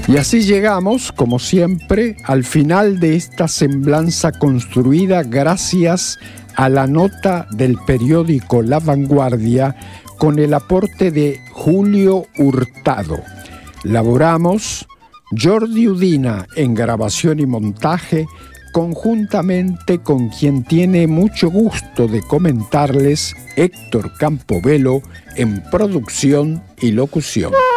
Y así llegamos, como siempre, al final de esta semblanza construida gracias a la nota del periódico La Vanguardia con el aporte de Julio Hurtado. Laboramos Jordi Udina en grabación y montaje, conjuntamente con quien tiene mucho gusto de comentarles, Héctor Campobello, en producción y locución.